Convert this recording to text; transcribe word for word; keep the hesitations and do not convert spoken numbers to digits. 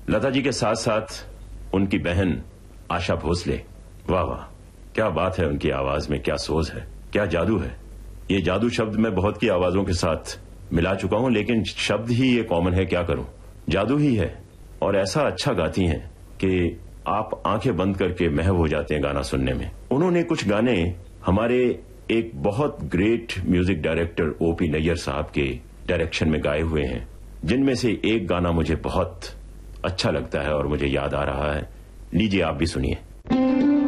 लता जी के साथ साथ उनकी बहन आशा भोसले, वाह वाह, क्या बात है, उनकी आवाज में क्या सोज है, क्या जादू है। ये जादू शब्द मैं बहुत की आवाजों के साथ मिला चुका हूं, लेकिन शब्द ही ये कॉमन है, क्या करूं, जादू ही है। और ऐसा अच्छा गाती हैं कि आप आंखें बंद करके महव हो जाते हैं गाना सुनने में। उन्होंने कुछ गाने हमारे एक बहुत great music director OP Nayyar साहब के डायरेक्शन में गाए हुए हैं, जिनमें से एक गाना मुझे बहुत अच्छा लगता है और मुझे याद आ रहा है। लीजिए आप भी सुनिए।